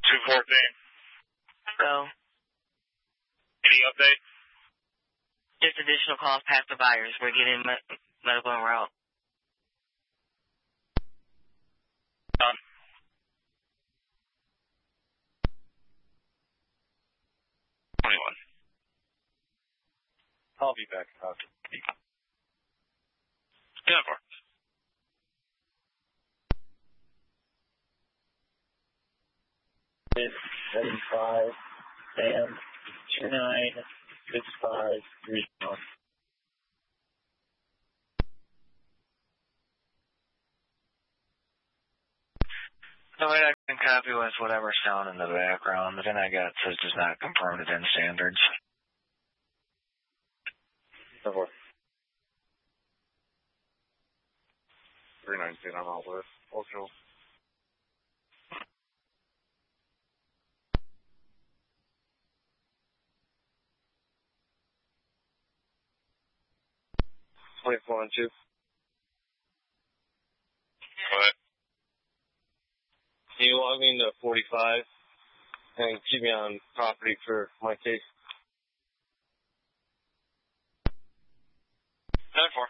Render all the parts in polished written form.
214. Go. Any update? Just additional calls past the buyers. We're getting medical en route. Done. I'll be back. Jennifer. It's 75 and 296531. No, I can copy with whatever sound in the background, but then I got says does not confirm it in standards. 319, I'm out with. Okay. What? Can you log me into 45 and keep me on property for my case? 10-4.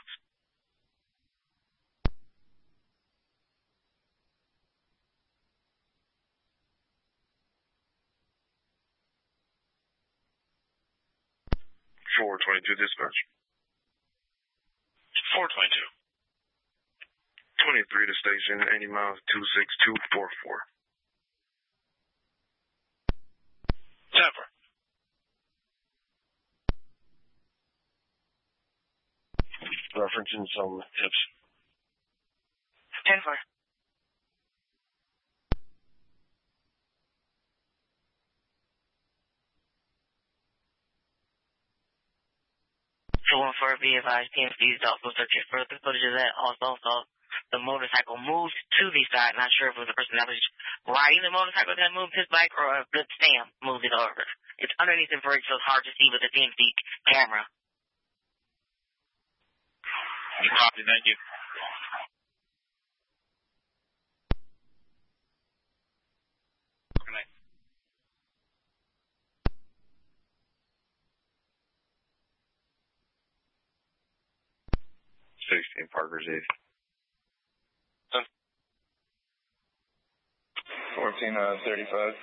Dispatch. 422. 23 to station, 80 miles, 26244. 10-4. Referencing some tips. 10-4. So 1-4, be advised, PMC is also searching for the footage of that. Also, the motorcycle moved to the side. Not sure if it was the person that was riding the motorcycle that moved his bike or if the Sam moved it over. It's underneath the bridge, so it's hard to see with the PMC camera. Copy, thank you. Good night. 16 Parker's 8. 1435.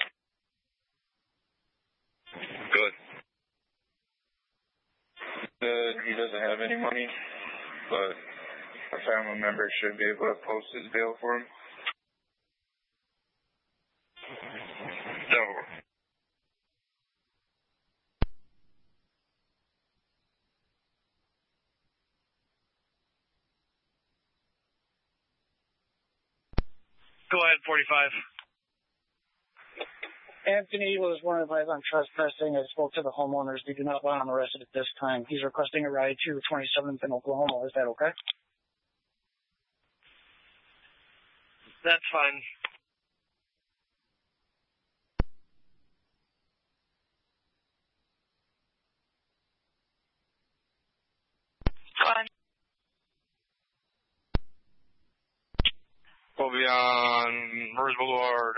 Good. He doesn't have any money, but a family member should be able to post his bail for him. No. Go ahead, 45. Anthony was one of us on trespassing. I spoke to the homeowners. They do not want him arrested at this time. He's requesting a ride to 27th in Oklahoma. Is that okay? That's fine. Go ahead. We'll be on Mers Boulevard,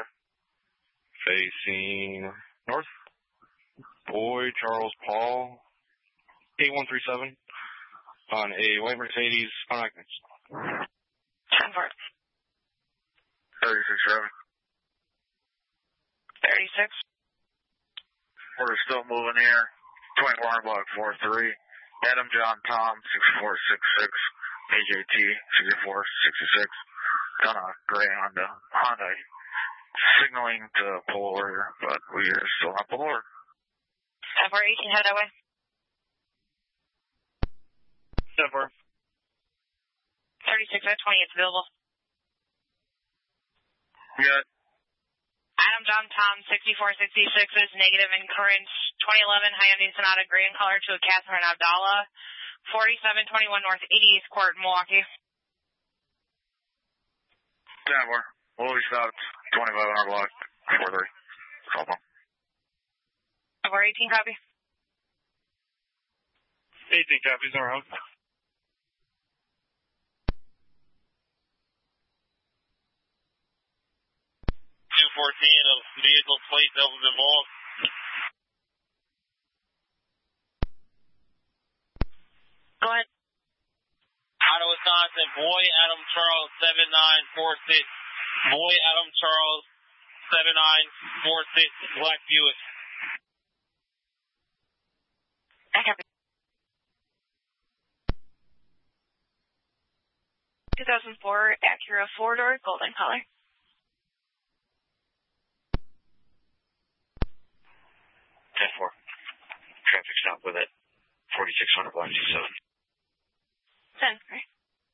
facing north. Boy Charles Paul, 8137, on a white Mercedes unoccupied. 10-4. 36-7. 36. We're still moving here. 2400 block 43. Adam John Tom 6466. AJT 6466. On a gray Honda. Signaling to pull over, but we are still not pulled over. 10-4, 18, head that way. 10-4. 36 at 20, it's available. Good. Adam John Tom 6466 is negative in current 2011 Hyundai Sonata gray in color to a Catherine Abdallah 4721 North 80th Court, Milwaukee. 10-4. We'll be stopped 2500 block 43. Call phone. 18 copy. 18 copies, all right. 2 of vehicle plates that was involved. Go ahead. Out of Wisconsin, Boy Adam Charles 7946. Boy Adam Charles 7946, Black Buick. I copy. 2004 Acura 4-door, golden color. 10-4. Traffic stop with it. 4600 block 27. 10, right?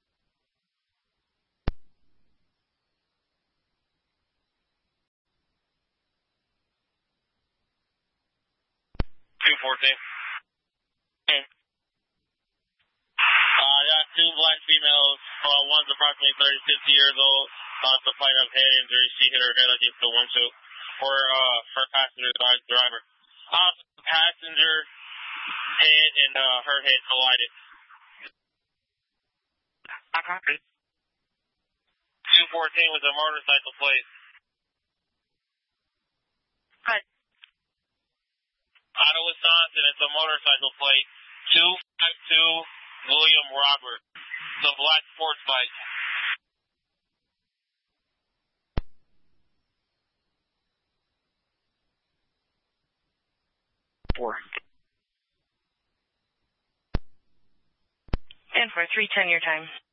Okay. I got two black females. One's approximately 30, 50 years old. Complaint of head injury. She hit her head against the windshield. Her passenger side driver. Passenger head and her head collided. I copy. 214 was a motorcycle plate. Good. Out of Wisconsin, it's a motorcycle plate. 252 William Robert. It's a black sports bike. And for 3:10 your time.